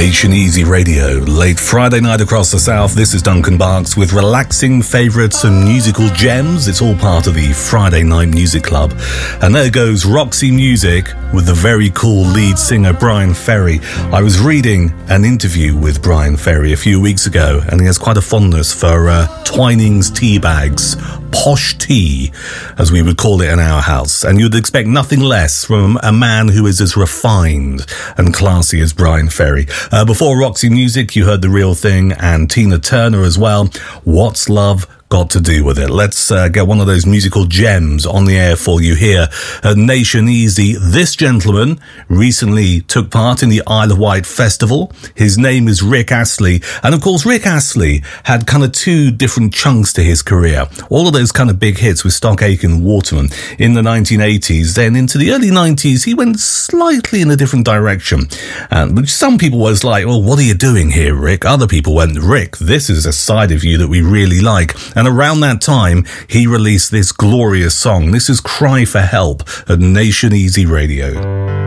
Nation Easy Radio, late Friday night across the South. This is Duncan Barks with relaxing favourites and musical gems. It's all part of the Friday Night Music Club. And there goes Roxy Music with the very cool lead singer Bryan Ferry. I was reading an interview with Bryan Ferry a few weeks ago, and he has quite a fondness for Twinings tea bags, posh tea, as we would call it in our house. And you'd expect nothing less from a man who is as refined and classy as Bryan Ferry. Before Roxy Music, you heard The Real Thing and Tina Turner as well. What's Love Got to Do with It? Let's get one of those musical gems on the air for you here at Nation Easy. This gentleman recently took part in the Isle of Wight Festival. His name is Rick Astley. And of course, Rick Astley had kind of two different chunks to his career. All of those kind of big hits with Stock Aitken Waterman in the 1980s. Then into the early 90s, he went slightly in a different direction. Which some people was like, well, what are you doing here, Rick? Other people went, Rick, this is a side of you that we really like. And around that time, he released this glorious song. This is Cry for Help at Nation Easy Radio.